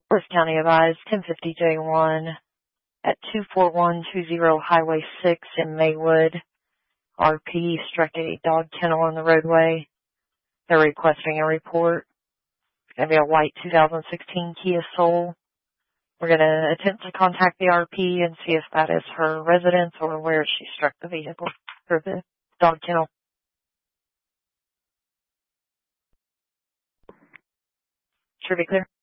Bliss County advised 1050J1 at 24120 Highway 6 in Maywood. RP struck a dog kennel on the roadway. They're requesting a report. It's going to be a white 2016 Kia Soul. We're going to attempt to contact the RP and see if that is her residence or where she struck the vehicle or the dog kennel. Should be clear.